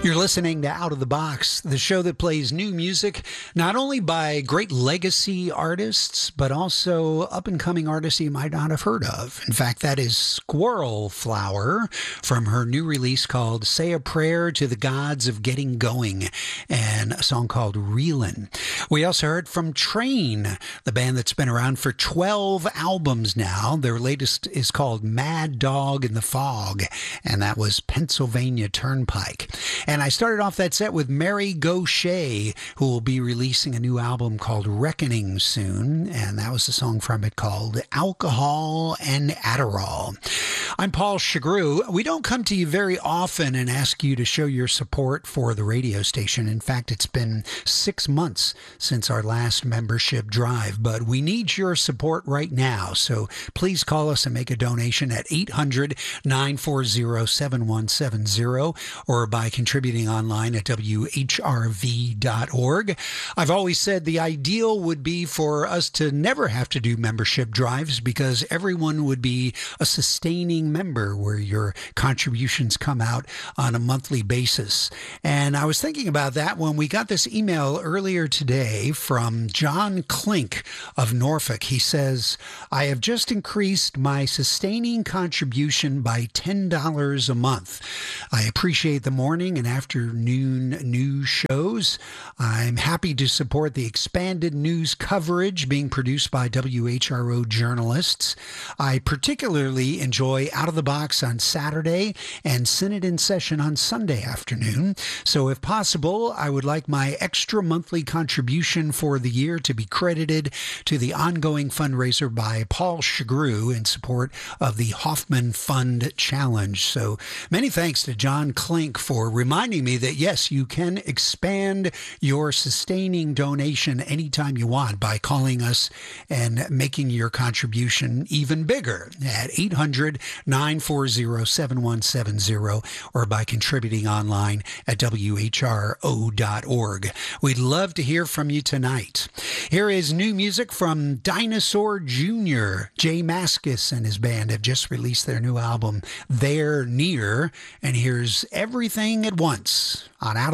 You're listening to Out of the Box, the show that plays new music, not only by great legacy artists, but also up-and-coming artists you might not have heard of. In fact, that is Squirrel Flower from her new release called Say a Prayer to the Gods of Getting Going, and a song called Reelin'. We also heard from Train, the band that's been around for 12 albums now. Their latest is called Mad Dog in the Fog, and that was Pennsylvania Turnpike. And I started off that set with Mary Gauthier, who will be releasing a new album called Reckoning soon, and that was a song from it called Alcohol and Adderall. I'm Paul Chagru. We don't come to you very often and ask you to show your support for the radio station. In fact, it's been 6 months since our last membership drive, but we need your support right now. So please call us and make a donation at 800-940-7170 or by contributing online at whrv.org. I've always said the ideal would be for us to never have to do membership drives because everyone would be a sustaining member where your contributions come out on a monthly basis. And I was thinking about that when we got this email earlier today from John Klink of Norfolk. He says, I have just increased my sustaining contribution by $10 a month. I appreciate the morning and afternoon news shows. I'm happy to support the expanded news coverage being produced by WHRO journalists. I particularly enjoy Out of the Box on Saturday and Synod in Session on Sunday afternoon. So if possible, I would like my extra monthly contribution for the year to be credited to the ongoing fundraiser by Paul Chagru in support of the Hoffman Fund Challenge. So many thanks to John Klink for reminding me that, yes, you can expand your sustaining donation anytime you want by calling us and making your contribution even bigger at 800-940-7170 or by contributing online at whro.org. We'd love to hear from you tonight. Here is new music from Dinosaur Jr. Jay Mascis and his band have just released their new album, They're Near, and here's Everything at Once on Out